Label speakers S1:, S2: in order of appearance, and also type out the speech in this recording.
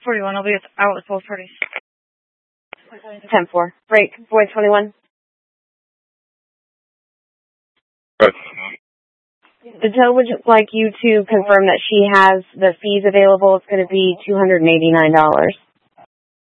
S1: 41. I'll be out with both parties.
S2: 10-4. Break. Boy 21.
S3: Right.
S2: The tow would just like you to confirm that she has the fees available. It's going to be $289.